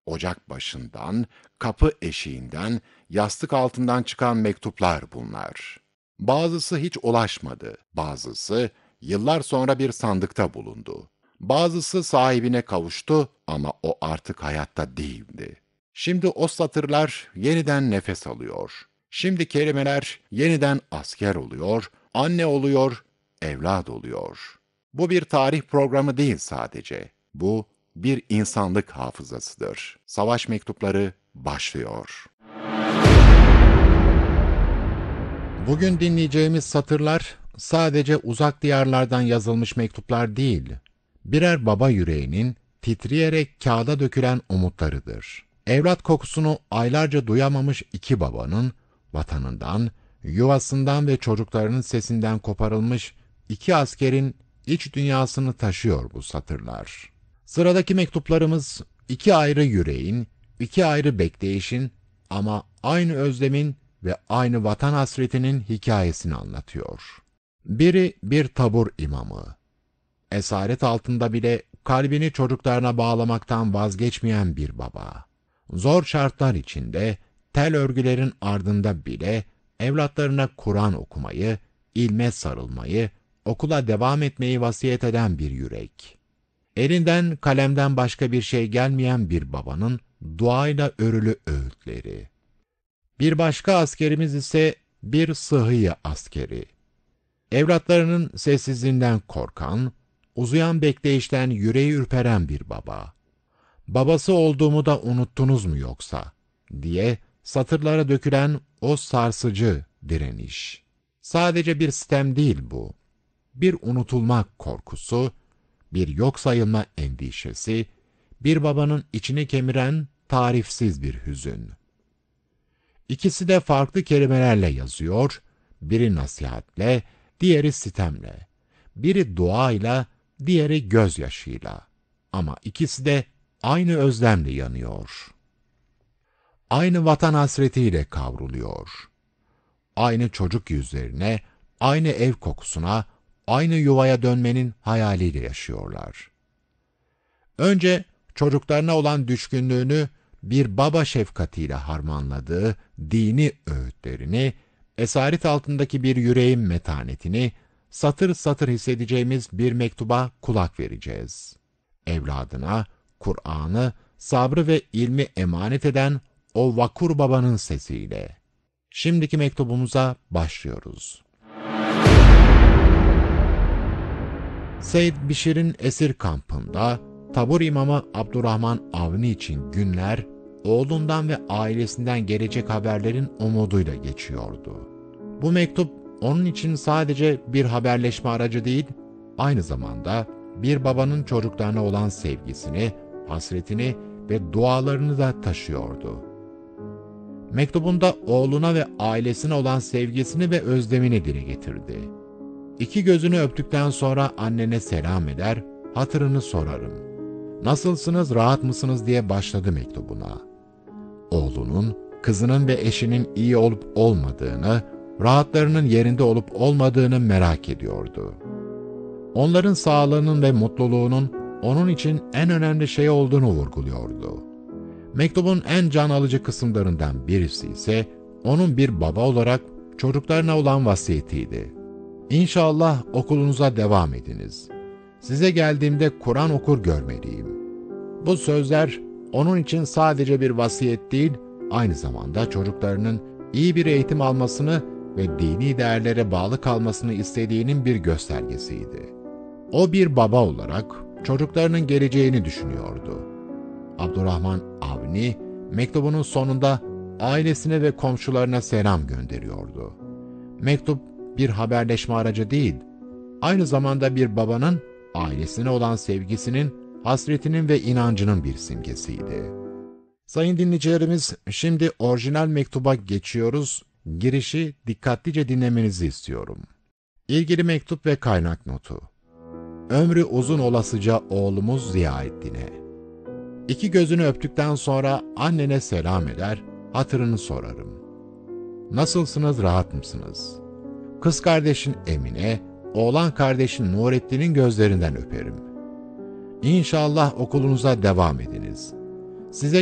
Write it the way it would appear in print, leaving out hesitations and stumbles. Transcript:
Ocak başından, kapı eşiğinden, yastık altından çıkan mektuplar bunlar. Bazısı hiç ulaşmadı, bazısı yıllar sonra bir sandıkta bulundu. Bazısı sahibine kavuştu ama o artık hayatta değildi. Şimdi o satırlar yeniden nefes alıyor. Şimdi kelimeler yeniden asker oluyor, anne oluyor, evlat oluyor. Bu bir tarih programı değil sadece. Bu bir insanlık hafızasıdır. Savaş mektupları başlıyor. Bugün dinleyeceğimiz satırlar sadece uzak diyarlardan yazılmış mektuplar değil, birer baba yüreğinin titreyerek kağıda dökülen umutlarıdır. Evlat kokusunu aylarca duyamamış iki babanın, vatanından, yuvasından ve çocuklarının sesinden koparılmış iki askerin iç dünyasını taşıyor bu satırlar. Sıradaki mektuplarımız iki ayrı yüreğin, iki ayrı bekleyişin ama aynı özlemin ve aynı vatan hasretinin hikayesini anlatıyor. Biri bir tabur imamı. Esaret altında bile kalbini çocuklarına bağlamaktan vazgeçmeyen bir baba. Zor şartlar içinde, tel örgülerin ardında bile evlatlarına Kur'an okumayı, ilme sarılmayı, okula devam etmeyi vasiyet eden bir yürek. Elinden kalemden başka bir şey gelmeyen bir babanın duayla örülü öğütleri. Bir başka askerimiz ise bir sıhhiye askeri. Evlatlarının sessizliğinden korkan, uzayan bekleyişten yüreği ürperen bir baba. Babası olduğumu da unuttunuz mu yoksa? Diye satırlara dökülen o sarsıcı direniş. Sadece bir sitem değil bu. Bir unutulmak korkusu, bir yok sayılma endişesi, bir babanın içini kemiren tarifsiz bir hüzün. İkisi de farklı kelimelerle yazıyor, biri nasihatle, diğeri sitemle. Biri duayla, diğeri gözyaşıyla. Ama ikisi de aynı özlemle yanıyor. Aynı vatan hasretiyle kavruluyor. Aynı çocuk yüzlerine, aynı ev kokusuna, aynı yuvaya dönmenin hayaliyle yaşıyorlar. Önce çocuklarına olan düşkünlüğünü bir baba şefkatiyle harmanladığı dini öğütlerini, esaret altındaki bir yüreğin metanetini, satır satır hissedeceğimiz bir mektuba kulak vereceğiz. Evladına, Kur'an'ı, sabrı ve ilmi emanet eden o vakur babanın sesiyle. Şimdiki mektubumuza başlıyoruz. Seyyid Bişir'in esir kampında, tabur imamı Abdurrahman Avni için günler, oğlundan ve ailesinden gelecek haberlerin umuduyla geçiyordu. Bu mektup, onun için sadece bir haberleşme aracı değil, aynı zamanda bir babanın çocuklarına olan sevgisini, hasretini ve dualarını da taşıyordu. Mektubunda oğluna ve ailesine olan sevgisini ve özlemini dile getirdi. İki gözünü öptükten sonra annene selam eder, hatırını sorarım. Nasılsınız, rahat mısınız diye başladı mektubuna. Oğlunun, kızının ve eşinin iyi olup olmadığını, rahatlarının yerinde olup olmadığını merak ediyordu. Onların sağlığının ve mutluluğunun onun için en önemli şey olduğunu vurguluyordu. Mektubun en can alıcı kısımlarından birisi ise onun bir baba olarak çocuklarına olan vasiyetiydi. İnşallah okulunuza devam ediniz. Size geldiğimde Kur'an okur görmeliyim. Bu sözler onun için sadece bir vasiyet değil, aynı zamanda çocuklarının iyi bir eğitim almasını ve dini değerlere bağlı kalmasını istediğinin bir göstergesiydi. O bir baba olarak çocuklarının geleceğini düşünüyordu. Abdurrahman Avni, mektubunun sonunda ailesine ve komşularına selam gönderiyordu. Mektup bir haberleşme aracı değil, aynı zamanda bir babanın ailesine olan sevgisinin, hasretinin ve inancının bir simgesiydi. Sayın dinleyicilerimiz, şimdi orijinal mektuba geçiyoruz. Girişi dikkatlice dinlemenizi istiyorum. İlgili mektup ve kaynak notu. Ömrü uzun olasıca oğlumuz Ziyaettin'e. İki gözünü öptükten sonra annene selam eder, hatırını sorarım. Nasılsınız, rahat mısınız? Kız kardeşin Emine, oğlan kardeşin Nurettin'in gözlerinden öperim. İnşallah okulunuza devam ediniz. Size